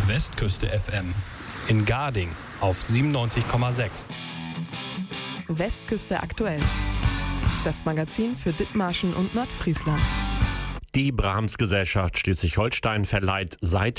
Westküste FM. In Garding auf 97,6. Westküste aktuell. Das Magazin für Dithmarschen und Nordfriesland. Die Brahms-Gesellschaft Schleswig-Holstein verleiht seit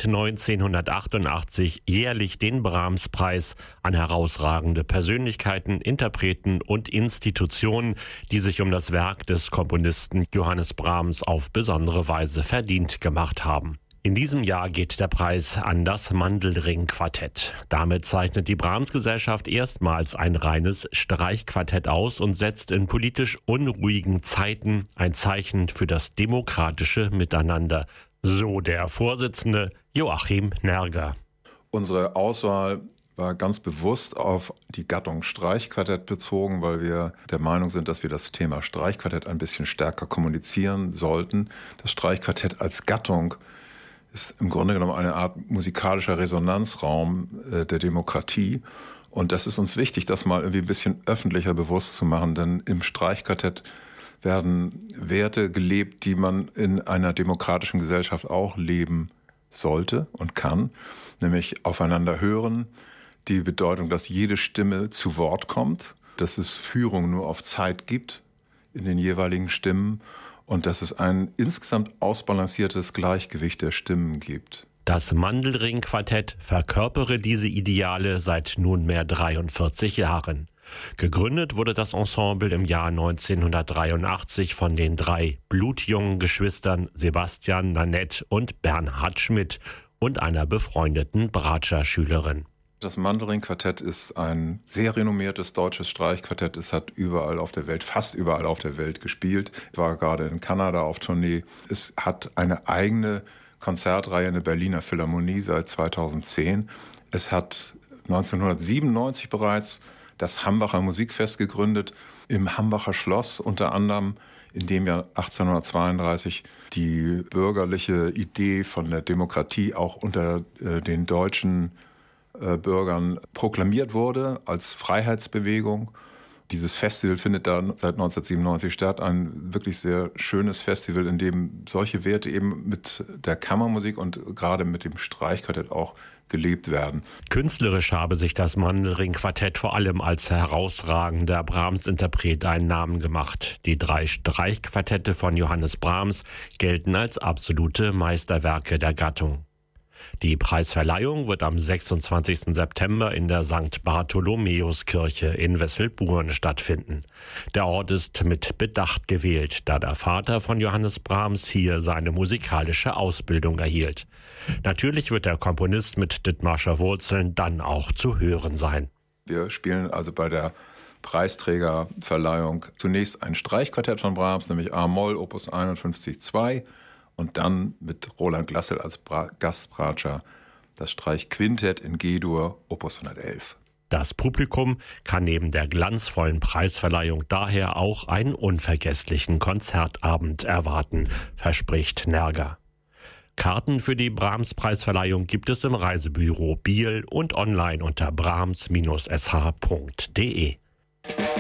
1988 jährlich den Brahms-Preis an herausragende Persönlichkeiten, Interpreten und Institutionen, die sich um das Werk des Komponisten Johannes Brahms auf besondere Weise verdient gemacht haben. In diesem Jahr geht der Preis an das Mandelring-Quartett. Damit zeichnet die Brahms-Gesellschaft erstmals ein reines Streichquartett aus und setzt in politisch unruhigen Zeiten ein Zeichen für das demokratische Miteinander. So der Vorsitzende Joachim Nerger. Unsere Auswahl war ganz bewusst auf die Gattung Streichquartett bezogen, weil wir der Meinung sind, dass wir das Thema Streichquartett ein bisschen stärker kommunizieren sollten. Das Streichquartett als Gattung ist im Grunde genommen eine Art musikalischer Resonanzraum der Demokratie. Und das ist uns wichtig, das mal irgendwie ein bisschen öffentlicher bewusst zu machen, denn im Streichquartett werden Werte gelebt, die man in einer demokratischen Gesellschaft auch leben sollte und kann, nämlich aufeinander hören, die Bedeutung, dass jede Stimme zu Wort kommt, dass es Führung nur auf Zeit gibt in den jeweiligen Stimmen und dass es ein insgesamt ausbalanciertes Gleichgewicht der Stimmen gibt. Das Mandelring-Quartett verkörpere diese Ideale seit nunmehr 43 Jahren. Gegründet wurde das Ensemble im Jahr 1983 von den 3 blutjungen Geschwistern Sebastian, Nanette und Bernhard Schmidt und einer befreundeten Bratscher-Schülerin. Das Mandelring-Quartett ist ein sehr renommiertes deutsches Streichquartett. Es hat überall auf der Welt, fast überall auf der Welt gespielt. Ich war gerade in Kanada auf Tournee. Es hat eine eigene Konzertreihe in der Berliner Philharmonie seit 2010. Es hat 1997 bereits das Hambacher Musikfest gegründet, im Hambacher Schloss unter anderem, in dem ja 1832 die bürgerliche Idee von der Demokratie auch unter den deutschen Bürgern proklamiert wurde als Freiheitsbewegung. Dieses Festival findet da seit 1997 statt, ein wirklich sehr schönes Festival, in dem solche Werte eben mit der Kammermusik und gerade mit dem Streichquartett auch gelebt werden. Künstlerisch habe sich das Mandelring-Quartett vor allem als herausragender Brahms-Interpret einen Namen gemacht. Die 3 Streichquartette von Johannes Brahms gelten als absolute Meisterwerke der Gattung. Die Preisverleihung wird am 26. September in der St. Bartholomäuskirche in Wesselburen stattfinden. Der Ort ist mit Bedacht gewählt, da der Vater von Johannes Brahms hier seine musikalische Ausbildung erhielt. Natürlich wird der Komponist mit Dithmarscher Wurzeln dann auch zu hören sein. Wir spielen also bei der Preisträgerverleihung zunächst ein Streichquartett von Brahms, nämlich A-Moll, Opus 51-2. Und dann mit Roland Glassel als Gastbratscher das Streichquintett in G-Dur, Opus 111. Das Publikum kann neben der glanzvollen Preisverleihung daher auch einen unvergesslichen Konzertabend erwarten, verspricht Nerger. Karten für die Brahms-Preisverleihung gibt es im Reisebüro Biel und online unter brahms-sh.de.